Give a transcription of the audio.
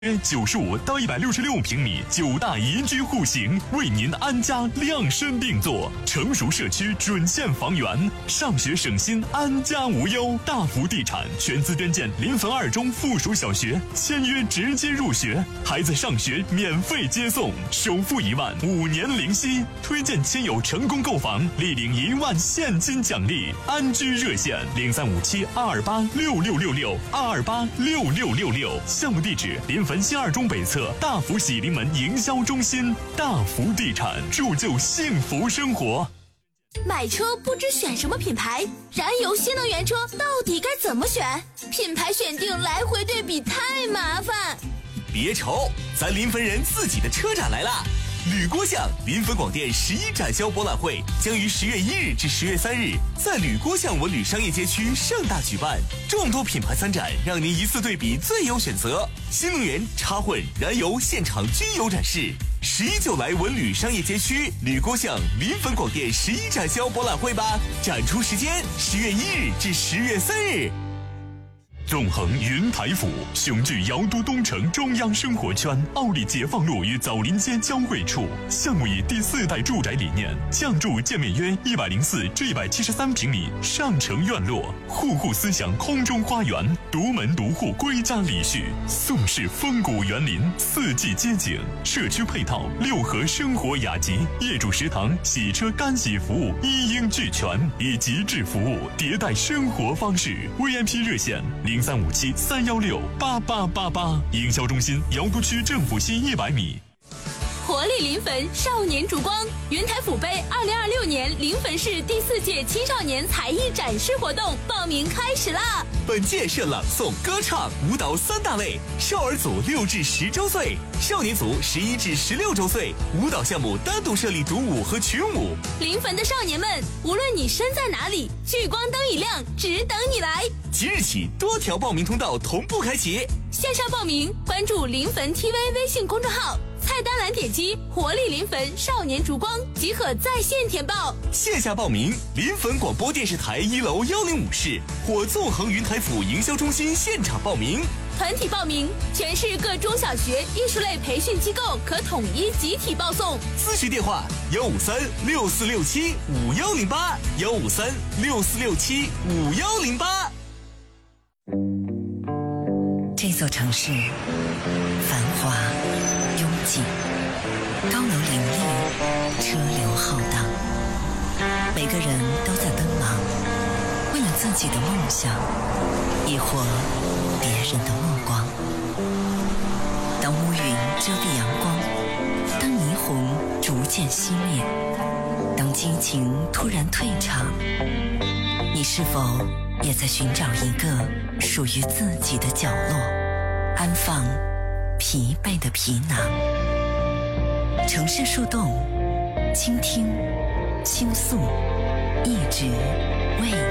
约95到166平米，9大宜居户型，为您安家量身定做。成熟社区准现房源，上学省心，安家无忧。大福地产全资捐建临汾2中附属小学，签约直接入学，孩子上学免费接送，首付1万，5年零息。推荐亲友成功购房，立领1万现金奖励。安居热线0357-228-6666，228-6666。项目地址：临汾新2中北侧大福喜临门营销中心。大福地产，铸就幸福生活。 买车不知选什么品牌，燃油新能源车到底该怎么选？品牌选定来回对比太麻烦。 别愁，咱临汾人自己的车展来了！吕郭巷临汾广电11展销博览会将于10月1日至10月3日在吕郭巷文旅商业街区盛大举办，众多品牌参展，让您一次对比最有选择。新能源、插混、燃油现场均有展示。11就来文旅商业街区吕郭巷临汾广电11展销博览会吧！展出时间10月1日至10月3日。 纵横云台府，雄踞瑶都东城中央生活圈，奥利解放路与枣林街交汇处。项目以第4代住宅理念，降筑建面约104至173平米上城院落，户户思想空中花园，独门独户归家礼序，宋式风谷园林，四季街景，社区配套6合生活雅集，业主食堂、洗车干洗服务一应俱全，以极致服务迭代生活方式。VIP 热线0357-316-8888，营销中心瑶都区政府西100米。 活力临汾少年烛光云台府杯2026年临汾市第4届青少年才艺展示活动报名开始啦！ 本届设朗诵、歌唱、舞蹈3大类，少儿组6至10周岁，少年组11至16周岁。舞蹈项目单独设立独舞和群舞。 临汾的少年们，无论你身在哪里，聚光灯一亮，只等你来。 即日起，多条报名通道同步开启。 线上报名，关注临汾 TV 微信公众号。菜单栏点击活力临汾少年烛光即可在线填报。 线下报名，临汾广播电视台1楼105室或纵横云台府营销中心现场报名。 团体报名，全市各中小学艺术类培训机构可统一集体报送。 咨询电话153-6467-5108，153-6467-5108。 这座城市繁华拥挤，高楼林立，车流浩荡，每个人都在奔忙，为了自己的梦想，亦或别人的目光。当乌云遮蔽阳光，当霓虹逐渐熄灭，当激情突然退场，你是否也在寻找一个属于自己的角落，安放疲惫的皮囊？城市树洞，倾听，倾诉，一直为